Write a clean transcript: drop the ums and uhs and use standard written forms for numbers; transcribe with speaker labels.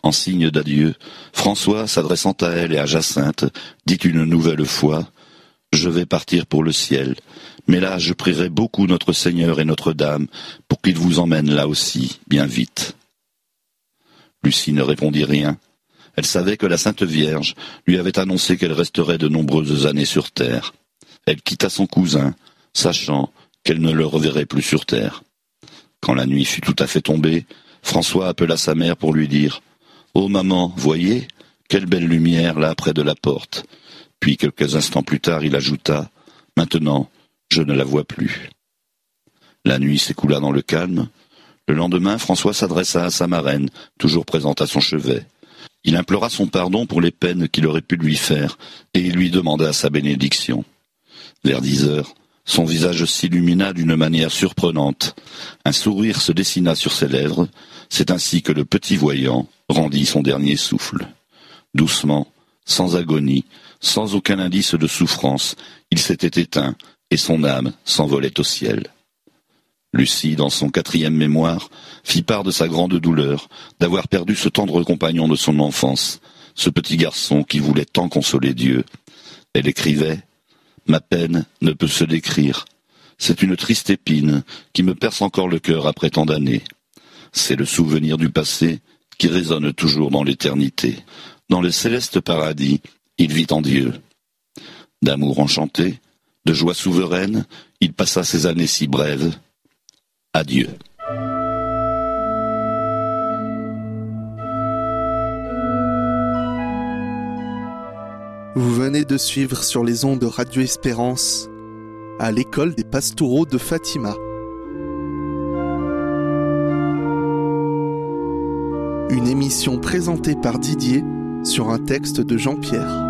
Speaker 1: En signe d'adieu, François, s'adressant à elle et à Jacinthe, dit une nouvelle fois « Je vais partir pour le ciel, mais là je prierai beaucoup notre Seigneur et Notre-Dame pour qu'ils vous emmènent là aussi, bien vite. » Lucie ne répondit rien. Elle savait que la Sainte Vierge lui avait annoncé qu'elle resterait de nombreuses années sur terre. Elle quitta son cousin, sachant qu'elle ne le reverrait plus sur terre. Quand la nuit fut tout à fait tombée, François appela sa mère pour lui dire « Oh maman, voyez, quelle belle lumière là près de la porte. » Puis quelques instants plus tard, il ajouta « Maintenant, je ne la vois plus. » La nuit s'écoula dans le calme. Le lendemain, François s'adressa à sa marraine, toujours présente à son chevet. Il implora son pardon pour les peines qu'il aurait pu lui faire, et il lui demanda sa bénédiction. Vers 10 heures, son visage s'illumina d'une manière surprenante. Un sourire se dessina sur ses lèvres. C'est ainsi que le petit voyant rendit son dernier souffle. Doucement, sans agonie, sans aucun indice de souffrance, il s'était éteint, et son âme s'envolait au ciel. Lucie, dans son 4e mémoire, fit part de sa grande douleur d'avoir perdu ce tendre compagnon de son enfance, ce petit garçon qui voulait tant consoler Dieu. Elle écrivait « Ma peine ne peut se décrire. C'est une triste épine qui me perce encore le cœur après tant d'années. C'est le souvenir du passé qui résonne toujours dans l'éternité. Dans le céleste paradis, il vit en Dieu. D'amour enchanté, de joie souveraine, il passa ces années si brèves. Adieu. »
Speaker 2: Vous venez de suivre sur les ondes de Radio Espérance à l'école des pastoraux de Fatima. Une émission présentée par Didier sur un texte de Jean-Pierre.